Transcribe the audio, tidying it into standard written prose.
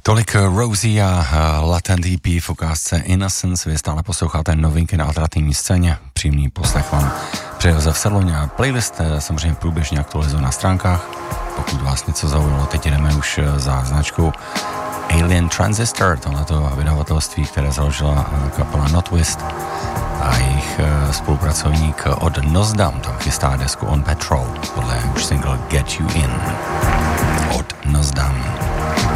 Tolik Rosie a Latent EP v ukázce Innocence. Vy stále posloucháte novinky na alternativní scéně. Příjemný poslech vám přeje Josef Sedloň a playlist samozřejmě průběžně aktualizuju na stránkách. Pokud vás něco zaujalo, teď jdeme už za značkou Alien Transistor, tohleto vydavatelství, které založila kapela Notwist a jejich spolupracovník od Nozdam, tam chystá desku On Patrol, podle už single Get You In od Nozdam.